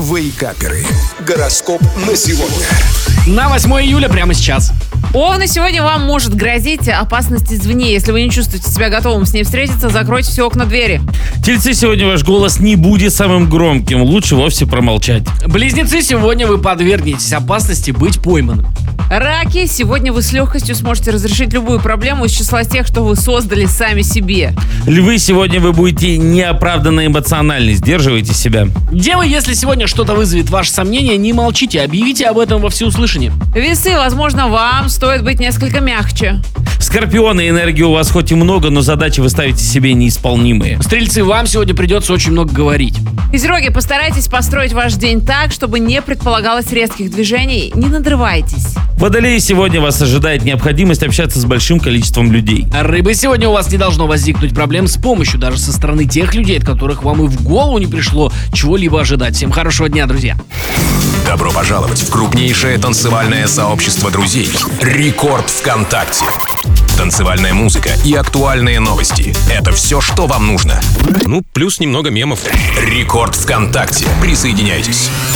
Вейкаперы. Гороскоп на сегодня. На 8 июля прямо сейчас. Овны, сегодня вам может грозить опасность извне. Если вы не чувствуете себя готовым с ней встретиться, закройте все окна, двери. Тельцы, сегодня ваш голос не будет самым громким. Лучше вовсе промолчать. Близнецы, сегодня вы подвергнетесь опасности быть пойманным. Раки, сегодня вы с легкостью сможете разрешить любую проблему из числа тех, что вы создали сами себе. Львы, сегодня вы будете неоправданно эмоциональны. Сдерживайте себя. Девы, если сегодня что-то вызовет ваше сомнение, не молчите, объявите об этом во всеуслышание. Весы, возможно, вам стоит быть несколько мягче. Скорпионы, энергии у вас хоть и много, но задачи вы ставите себе неисполнимые. Стрельцы, вам сегодня придется очень много говорить. Козероги, постарайтесь построить ваш день так, чтобы не предполагалось резких движений. Не надрывайтесь. Водолеи, сегодня вас ожидает необходимость общаться с большим количеством людей. А рыбы, сегодня у вас не должно возникнуть проблем с помощью даже со стороны тех людей, от которых вам и в голову не пришло чего-либо ожидать. Всем хорошего дня, друзья. Добро пожаловать в крупнейшее танцевальное сообщество друзей «Рекорд ВКонтакте». Танцевальная музыка и актуальные новости – это все, что вам нужно. Ну, плюс немного мемов. «Рекорд ВКонтакте». Присоединяйтесь.